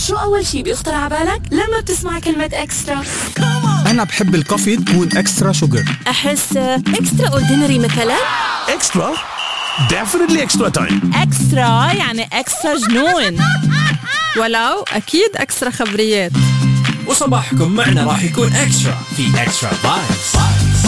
شو أول شي بيخطر على بالك لما بتسمع كلمة إكسترا؟ أنا بحب الكوفي تكون إكسترا شوجر. أحس إكسترا أوردينري مثلا. إكسترا definitely extra time. إكسترا يعني إكسترا جنون. ولو أكيد إكسترا خبريات. وصباحكم معنا راح يكون إكسترا في إكسترا فايبس.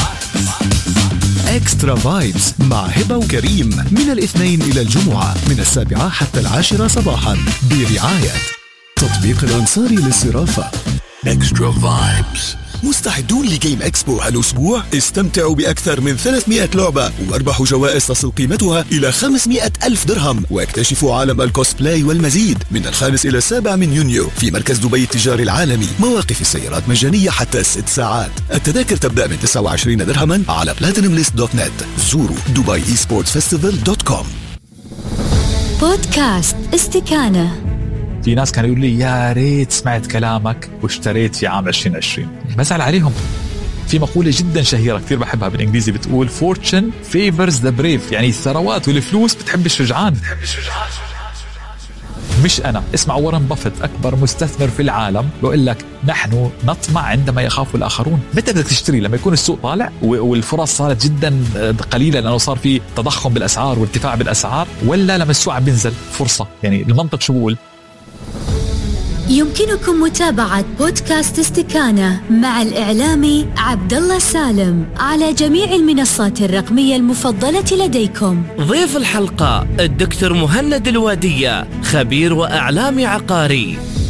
إكسترا فايبس مع هبة وكريم من الاثنين إلى الجمعة من 7 حتى 10 صباحا برعاية تطبيق الأنصاري للصرافة. إكسترا فايبس. مستعدون لجيم إكسبو هالأسبوع؟ استمتعوا بأكثر من 300 لعبة واربحوا جوائز تصل قيمتها إلى 500,000 درهم، واكتشفوا عالم الكوسبلاي والمزيد من 5 إلى 7 من يونيو في مركز دبي التجاري العالمي. مواقف السيارات مجانية حتى 6 ساعات. التذاكر تبدأ من 29 درهما على platinumlist.net. زوروا dubaiesportsfestival.com. بودكاست استكانة. في ناس كانوا يقولوا لي يا ريت سمعت كلامك واشتريت في عام 2020. بزعل عليهم. في مقولة جدا شهيرة كثير بحبها بالإنجليزي بتقول fortune favors the brave، يعني الثروات والفلوس بتحب الشجعان. مش أنا. اسمع وارن بافيت أكبر مستثمر في العالم بقول لك نحن نطمع عندما يخاف الآخرون. متى بدك تشتري؟ لما يكون السوق طالع والفرص صارت جدا قليلة لأنه صار في تضخم بالأسعار وارتفاع بالأسعار، ولا لما السوق عم بينزل؟ فرصة. يعني المنطق شو بقول؟ يمكنكم متابعة بودكاست استكانة مع الإعلامي عبدالله سالم على جميع المنصات الرقمية المفضلة لديكم. ضيف الحلقة الدكتور مهند الوادية، خبير وإعلامي عقاري.